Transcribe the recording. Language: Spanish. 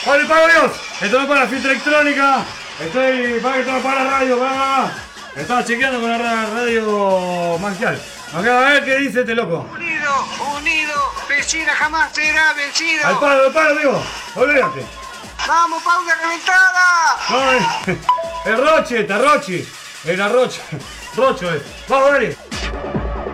¡Vale, pago Dios! Esto no para la fiesta electrónica. Para que esto no para la radio, para. Estaba chequeando con la radio Magial. A ver qué dice este loco. Unido, vecina jamás será vencido. Al palo, amigo. Olvídate. Vamos, pausa reventada. No, es Roche, está Rochi. Era Roche. Rocho es. Vamos, dale.